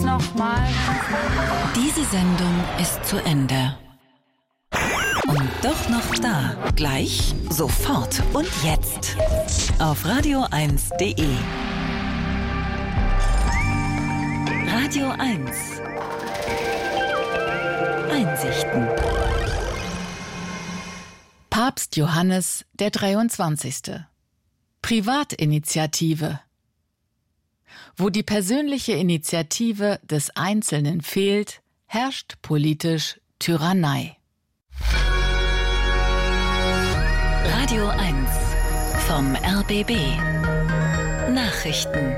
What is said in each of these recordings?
nochmal. Diese Sendung ist zu Ende. Und doch noch da. Gleich, sofort und jetzt. Auf radio1.de. Radio 1. Einsichten. Papst Johannes der 23. Privatinitiative. Wo die persönliche Initiative des Einzelnen fehlt, herrscht politisch Tyrannei. Radio 1 vom RBB. Nachrichten.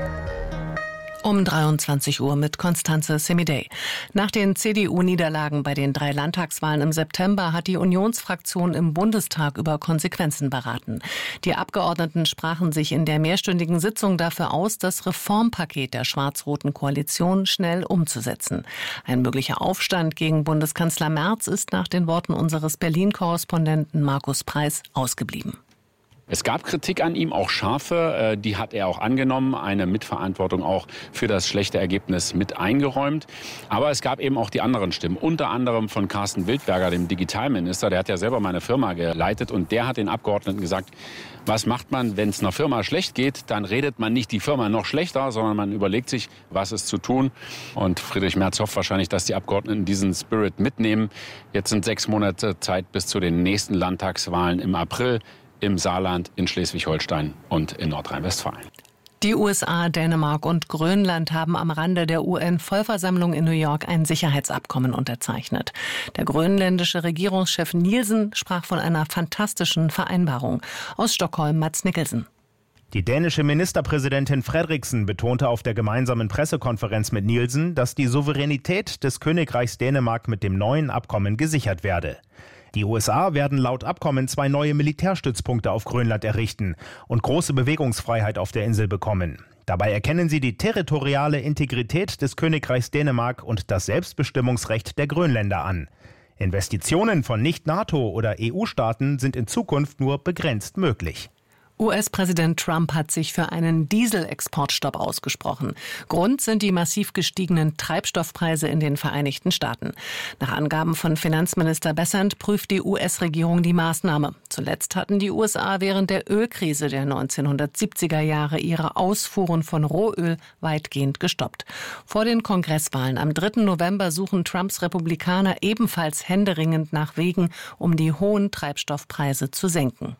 Um 23 Uhr mit Constanze Semidey. Nach den CDU-Niederlagen bei den 3 Landtagswahlen im September hat die Unionsfraktion im Bundestag über Konsequenzen beraten. Die Abgeordneten sprachen sich in der mehrstündigen Sitzung dafür aus, das Reformpaket der schwarz-roten Koalition schnell umzusetzen. Ein möglicher Aufstand gegen Bundeskanzler Merz ist nach den Worten unseres Berlin-Korrespondenten Markus Preis ausgeblieben. Es gab Kritik an ihm, auch scharfe, die hat er auch angenommen, eine Mitverantwortung auch für das schlechte Ergebnis mit eingeräumt. Aber es gab eben auch die anderen Stimmen, unter anderem von Carsten Wildberger, dem Digitalminister, der hat ja selber meine Firma geleitet und der hat den Abgeordneten gesagt, was macht man, wenn es einer Firma schlecht geht, dann redet man nicht die Firma noch schlechter, sondern man überlegt sich, was ist zu tun. Und Friedrich Merz hofft wahrscheinlich, dass die Abgeordneten diesen Spirit mitnehmen. Jetzt sind 6 Monate Zeit bis zu den nächsten Landtagswahlen im April. Im Saarland, in Schleswig-Holstein und in Nordrhein-Westfalen. Die USA, Dänemark und Grönland haben am Rande der UN-Vollversammlung in New York ein Sicherheitsabkommen unterzeichnet. Der grönländische Regierungschef Nielsen sprach von einer fantastischen Vereinbarung. Aus Stockholm Mads Nicholson. Die dänische Ministerpräsidentin Frederiksen betonte auf der gemeinsamen Pressekonferenz mit Nielsen, dass die Souveränität des Königreichs Dänemark mit dem neuen Abkommen gesichert werde. Die USA werden laut Abkommen 2 neue Militärstützpunkte auf Grönland errichten und große Bewegungsfreiheit auf der Insel bekommen. Dabei erkennen sie die territoriale Integrität des Königreichs Dänemark und das Selbstbestimmungsrecht der Grönländer an. Investitionen von Nicht-NATO- oder EU-Staaten sind in Zukunft nur begrenzt möglich. US-Präsident Trump hat sich für einen Dieselexportstopp ausgesprochen. Grund sind die massiv gestiegenen Treibstoffpreise in den Vereinigten Staaten. Nach Angaben von Finanzminister Bessent prüft die US-Regierung die Maßnahme. Zuletzt hatten die USA während der Ölkrise der 1970er Jahre ihre Ausfuhren von Rohöl weitgehend gestoppt. Vor den Kongresswahlen am 3. November suchen Trumps Republikaner ebenfalls händeringend nach Wegen, um die hohen Treibstoffpreise zu senken.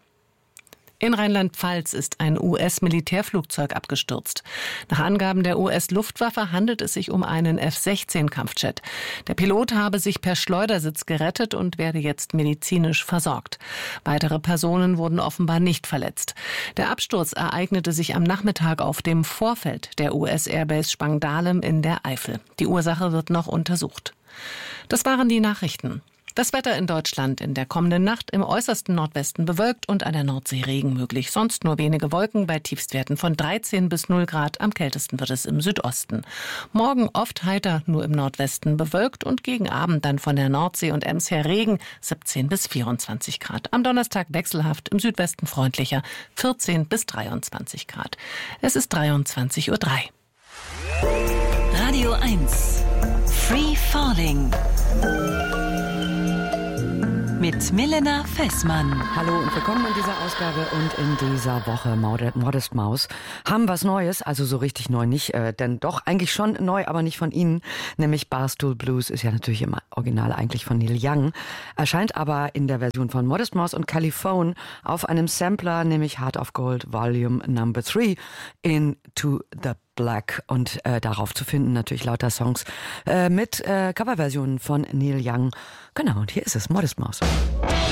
In Rheinland-Pfalz ist ein US-Militärflugzeug abgestürzt. Nach Angaben der US-Luftwaffe handelt es sich um einen F-16-Kampfjet. Der Pilot habe sich per Schleudersitz gerettet und werde jetzt medizinisch versorgt. Weitere Personen wurden offenbar nicht verletzt. Der Absturz ereignete sich am Nachmittag auf dem Vorfeld der US-Airbase Spangdahlem in der Eifel. Die Ursache wird noch untersucht. Das waren die Nachrichten. Das Wetter in Deutschland in der kommenden Nacht im äußersten Nordwesten bewölkt und an der Nordsee Regen möglich. Sonst nur wenige Wolken bei Tiefstwerten von 13 bis 0 Grad. Am kältesten wird es im Südosten. Morgen oft heiter, nur im Nordwesten bewölkt und gegen Abend dann von der Nordsee und Ems her Regen, 17 bis 24 Grad. Am Donnerstag wechselhaft, im Südwesten freundlicher, 14 bis 23 Grad. Es ist 23:03 Uhr. Radio 1 Free Falling mit Milena Fessmann. Hallo und willkommen in dieser Ausgabe und in dieser Woche Modest Mouse haben was Neues, also so richtig neu nicht, denn doch eigentlich schon neu, aber nicht von Ihnen, nämlich Barstool Blues ist ja natürlich im Original eigentlich von Neil Young, erscheint aber in der Version von Modest Mouse und Caliphone auf einem Sampler, nämlich Heart of Gold Volume Number 3 Into the Black und darauf zu finden natürlich lauter Songs mit Coverversionen von Neil Young. Genau, und hier ist es, Modest Mouse.